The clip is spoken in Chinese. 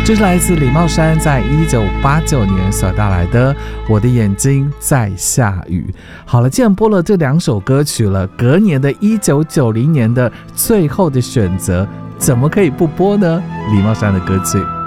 这是来自李茂山在1989年所带来的《我的眼睛在下雨》。好了，既然播了这2首歌曲了，隔年的1990年的最后的选择，怎么可以不播呢？李茂山的歌曲。